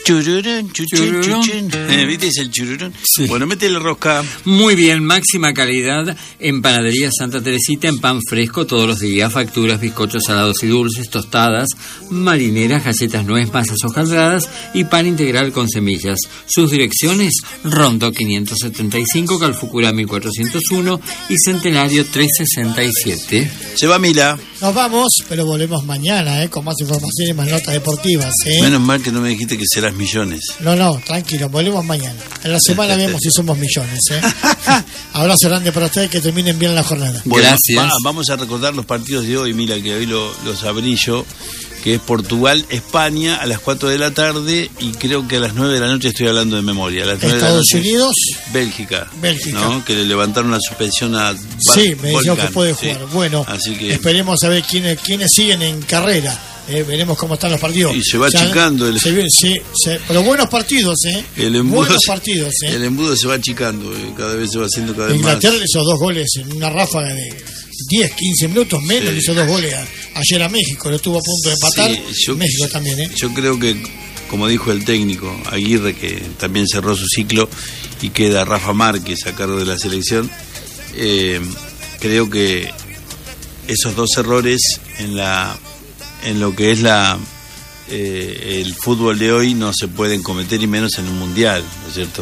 Chururún, chuchun, chuchun. ¿Viste? Es el chururún. Sí. Bueno, métele rosca. Muy bien, máxima calidad en Panadería Santa Teresita, en pan fresco todos los días, facturas, bizcochos salados y dulces, tostadas, marineras, galletas nuez, masas hojaldradas y pan integral con semillas. Sus direcciones: Rondó 575, Calfucurá 1401 y Centenario 367. Se va Mila. Nos vamos, pero volvemos mañana, con más información y más notas deportivas. Menos mal que no me dijiste que serás millones. No, tranquilo, volvemos mañana. En la semana vemos si somos millones. Abrazo grande para ustedes, que terminen bien la jornada. Bueno, gracias. Vamos a recordar los partidos de hoy, Mila, que hoy los abrí yo, que es Portugal-España a las 4 de la tarde y creo que a las 9 de la noche, estoy hablando de memoria. A las 9 Estados de la noche, Unidos. Bélgica. ¿No? Que le levantaron la suspensión a Sí, me dijeron que puede jugar. Sí. Bueno, así que esperemos a ver quiénes siguen en carrera. Veremos cómo están los partidos. Y se va achicando pero buenos partidos, El embudo buenos partidos, El embudo se va achicando, cada vez se va haciendo cada vez Inglaterra más. hizo 2 goles en una ráfaga de 10, 15 minutos menos, le hizo 2 goles ayer a México, lo estuvo a punto de empatar. Sí, México también, Yo creo que, como dijo el técnico Aguirre, que también cerró su ciclo y queda Rafa Márquez a cargo de la selección, creo que esos 2 errores en lo que es el fútbol de hoy no se pueden cometer, y menos en un mundial, ¿no es cierto?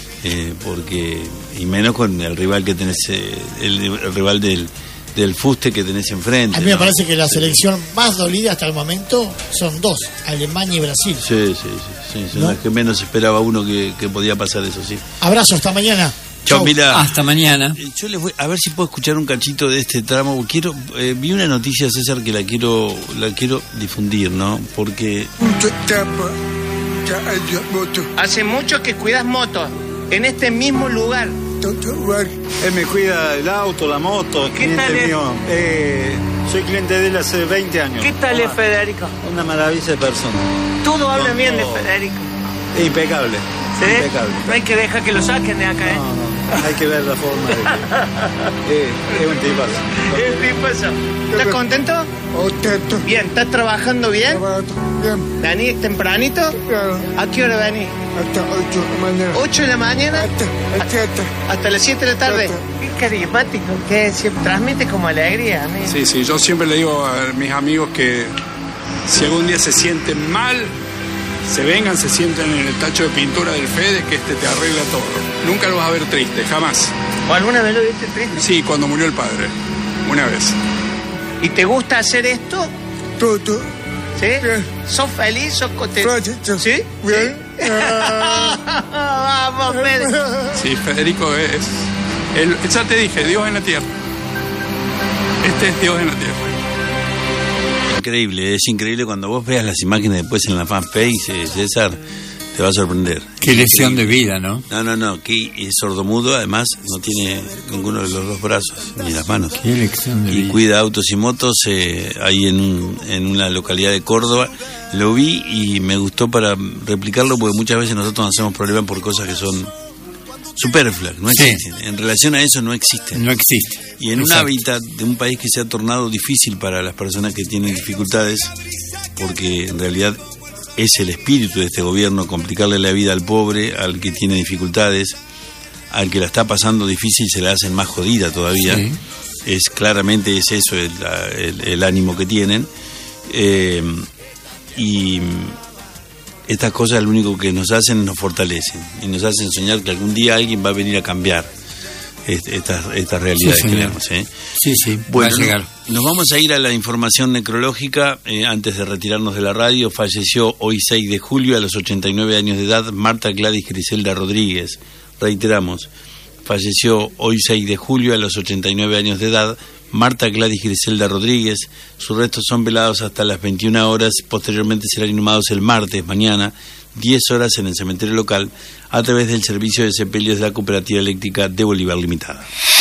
Y menos con el rival que tenés, el rival del fuste que tenés enfrente. A mí me parece que la selección más dolida hasta el momento son 2, Alemania y Brasil. Sí, son las que menos esperaba uno que podía pasar eso, sí. Abrazo, hasta mañana. Chau, Mila. Hasta mañana. Yo les voy a ver si puedo escuchar un cachito de este tramo. Vi una noticia, César, que la quiero difundir, ¿no? Porque hace mucho que cuidas motos en este mismo lugar. Él me cuida el auto, la moto. ¿Qué tal es? Mío. Soy cliente de él hace 20 años. ¿Qué tal es Federico? Una maravilla de persona. Todo habla bien de Federico. Impecable. ¿Sí? Impecable. No hay que dejar que lo saquen de acá, No, hay que ver la forma de es un tipazo. Es tipazo. ¿Estás contento? Contento. Bien, ¿estás trabajando bien? Bien. ¿Venís tempranito? Claro. ¿A qué hora venís? Hasta 8 de la mañana. ¿8 de la mañana? Hasta las 7 de la tarde. Qué carismático que siempre transmite como alegría a mí. Sí, yo siempre le digo a mis amigos que si algún día se sienten mal, se vengan, se sienten en el tacho de pintura del Fede, que te arregla todo. Nunca lo vas a ver triste, jamás. ¿O alguna vez lo viste triste? Sí, cuando murió el padre, una vez. ¿Y te gusta hacer esto? Todo. ¿Sí? Bien. ¿Sos feliz? ¿Sos contento? ¿Sí? Bien. Vamos, Fede. Sí, Federico ya te dije, Dios en la tierra. Este es Dios en la tierra. increíble, es increíble cuando vos veas las imágenes después en la fanpage, César, te va a sorprender. Qué lesión de vida, ¿no? No, que es sordomudo, además no tiene ninguno de los dos brazos ni las manos. Qué lesión de vida. Y cuida autos y motos ahí en una localidad de Córdoba. Lo vi y me gustó para replicarlo, porque muchas veces nosotros nos hacemos problemas por cosas que son superfluas, no existen. Sí. En relación a eso no existen. No existe. Y en un hábitat de un país que se ha tornado difícil para las personas que tienen dificultades, porque en realidad es el espíritu de este gobierno complicarle la vida al pobre, al que tiene dificultades, al que la está pasando difícil se la hacen más jodida todavía. Sí. Claramente es eso el ánimo que tienen. Y estas cosas lo único que nos hacen, nos fortalecen y nos hacen soñar que algún día alguien va a venir a cambiar estas realidades que vemos. Sí, bueno, va a llegar. Nos vamos a ir a la información necrológica. Antes de retirarnos de la radio, falleció hoy 6 de julio a los 89 años de edad Marta Gladys Griselda Rodríguez. Reiteramos, falleció hoy 6 de julio a los 89 años de edad Marta Gladys Griselda Rodríguez. Sus restos son velados hasta las 21 horas. Posteriormente serán inhumados el martes, mañana, 10 horas en el cementerio local, a través del servicio de sepelios de la Cooperativa Eléctrica de Bolívar Limitada.